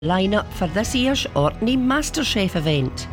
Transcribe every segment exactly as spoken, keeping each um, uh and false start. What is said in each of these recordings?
Line-up for this year's Orkney MasterChef event.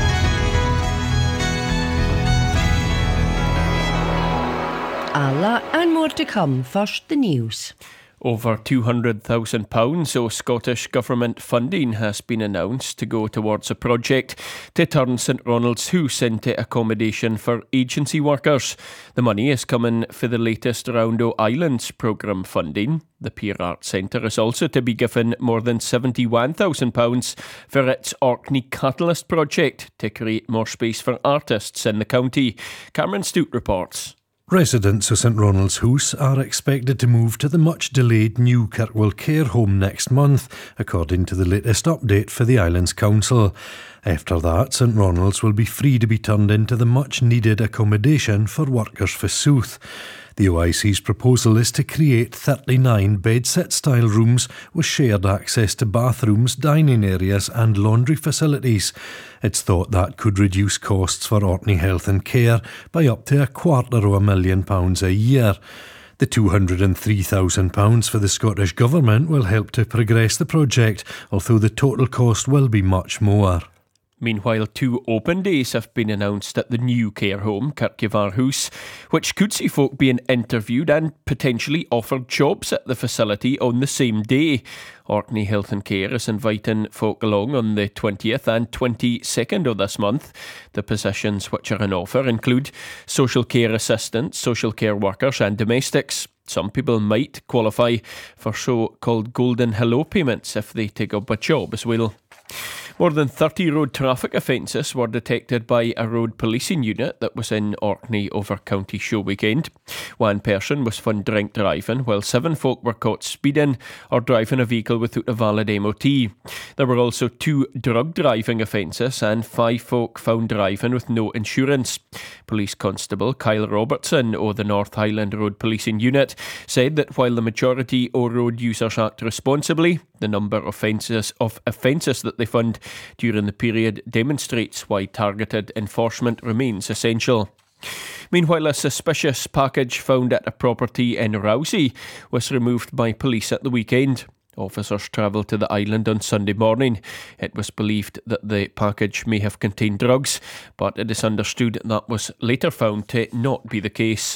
Allah and more to come. First, the news. Over two hundred thousand pounds of Scottish Government funding has been announced to go towards a project to turn St Ronald's House into accommodation for agency workers. The money is coming for the latest round of Islands programme funding. The Pier Arts Centre is also to be given more than seventy-one thousand pounds for its Orkney Catalyst project to create more space for artists in the county. Cameron Stute reports. Residents of St Ronald's House are expected to move to the much-delayed new Kirkwall Care Home next month, according to the latest update for the Islands Council. After that, St Ronald's will be free to be turned into the much-needed accommodation for workers for South. The O I C's proposal is to create thirty-nine bed-sit-style rooms with shared access to bathrooms, dining areas and laundry facilities. It's thought that could reduce costs for Orkney Health and Care by up to a quarter of a million pounds a year. The two hundred three thousand pounds for the Scottish Government will help to progress the project, although the total cost will be much more. Meanwhile, two open days have been announced at the new care home, Kirkyavar House, which could see folk being interviewed and potentially offered jobs at the facility on the same day. Orkney Health and Care is inviting folk along on the twentieth and twenty-second of this month. The positions which are on offer include social care assistants, social care workers and domestics. Some people might qualify for so-called golden hello payments if they take up a job as well. More than thirty road traffic offences were detected by a road policing unit that was in Orkney over County Show weekend. One person was found drink driving, while seven folk were caught speeding or driving a vehicle without a valid M O T. There were also two drug driving offences and five folk found driving with no insurance. Police Constable Kyle Robertson of the North Highland Road Policing Unit said that while the majority of road users act responsibly, the number of offences of offences that they found during the period demonstrates why targeted enforcement remains essential. Meanwhile, a suspicious package found at a property in Rousey was removed by police at the weekend. Officers travelled to the island on Sunday morning. It was believed that the package may have contained drugs, but it is understood that was later found to not be the case.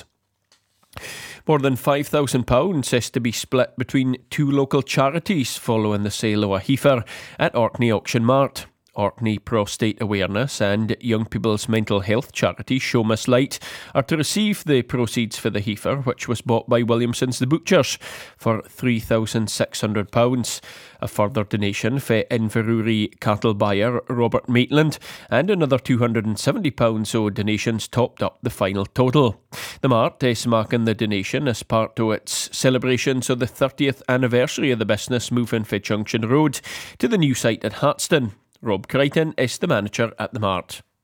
More than five thousand pounds is to be split between two local charities following the sale of a heifer at Orkney Auction Mart. Orkney Prostate Awareness and Young People's Mental Health charity Show Miss Light are to receive the proceeds for the heifer, which was bought by Williamson's The Butchers for three thousand six hundred pounds. A further donation for Inverurie cattle buyer Robert Maitland and another two hundred seventy pounds of donations topped up the final total. The Mart is marking the donation as part of its celebrations of the thirtieth anniversary of the business moving from Junction Road to the new site at Hartston. Rob Crichton is the manager at the Mart.